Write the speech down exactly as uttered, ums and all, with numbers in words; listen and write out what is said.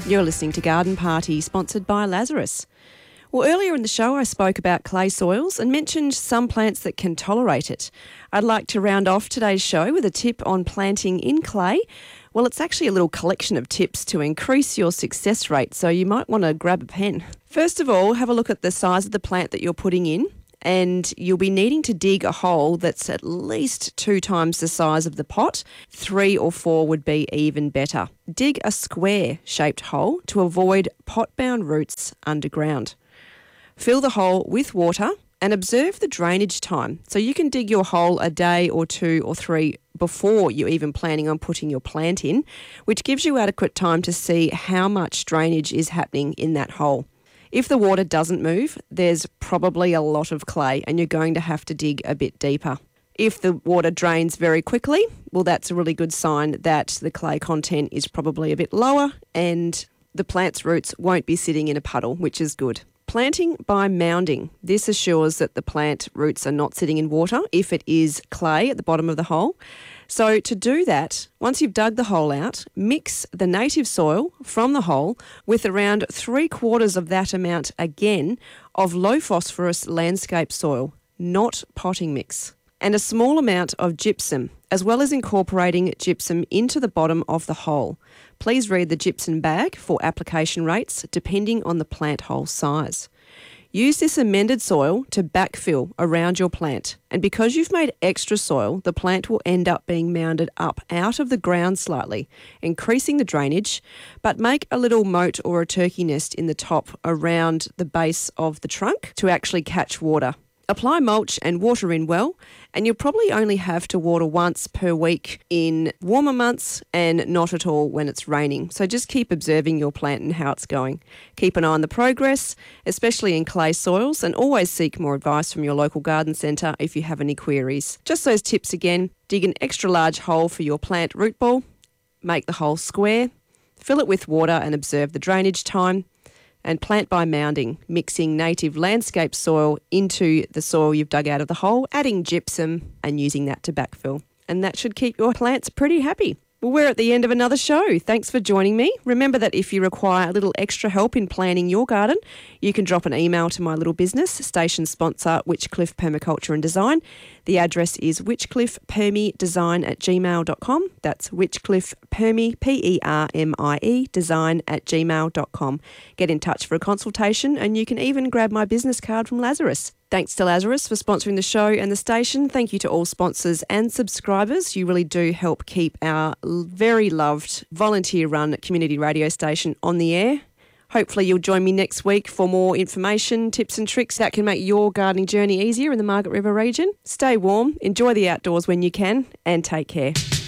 You're listening to Garden Party, sponsored by Lazarus. Well, earlier in the show, I spoke about clay soils and mentioned some plants that can tolerate it. I'd like to round off today's show with a tip on planting in clay. Well, it's actually a little collection of tips to increase your success rate, so you might want to grab a pen. First of all, have a look at the size of the plant that you're putting in, and you'll be needing to dig a hole that's at least two times the size of the pot. Three or four would be even better. Dig a square-shaped hole to avoid pot-bound roots underground. Fill the hole with water and observe the drainage time. So you can dig your hole a day or two or three before you're even planning on putting your plant in, which gives you adequate time to see how much drainage is happening in that hole. If the water doesn't move, there's probably a lot of clay and you're going to have to dig a bit deeper. If the water drains very quickly, well, that's a really good sign that the clay content is probably a bit lower and the plant's roots won't be sitting in a puddle, which is good. Planting by mounding. This assures that the plant roots are not sitting in water if it is clay at the bottom of the hole. So to do that, once you've dug the hole out, mix the native soil from the hole with around three quarters of that amount again of low phosphorus landscape soil, not potting mix, and a small amount of gypsum, as well as incorporating gypsum into the bottom of the hole. Please read the gypsum bag for application rates depending on the plant hole size. Use this amended soil to backfill around your plant, and because you've made extra soil, the plant will end up being mounded up out of the ground slightly, increasing the drainage, but make a little moat or a turkey nest in the top around the base of the trunk to actually catch water. Apply mulch and water in well, and you'll probably only have to water once per week in warmer months and not at all when it's raining. So just keep observing your plant and how it's going. Keep an eye on the progress, especially in clay soils, and always seek more advice from your local garden centre if you have any queries. Just those tips again: dig an extra large hole for your plant root ball, make the hole square, fill it with water and observe the drainage time, and plant by mounding, mixing native landscape soil into the soil you've dug out of the hole, adding gypsum and using that to backfill. And that should keep your plants pretty happy. Well, we're at the end of another show. Thanks for joining me. Remember that if you require a little extra help in planning your garden, you can drop an email to my little business, station sponsor, Witchcliffe Permaculture and Design. The address is witchcliffepermiedesign at gmail dot com. That's witchcliffepermie, P E R M I E, design at gmail dot com. Get in touch for a consultation, and you can even grab my business card from Lazarus. Thanks to Lazarus for sponsoring the show and the station. Thank you to all sponsors and subscribers. You really do help keep our very loved volunteer-run community radio station on the air. Hopefully you'll join me next week for more information, tips and tricks that can make your gardening journey easier in the Margaret River region. Stay warm, enjoy the outdoors when you can, and take care.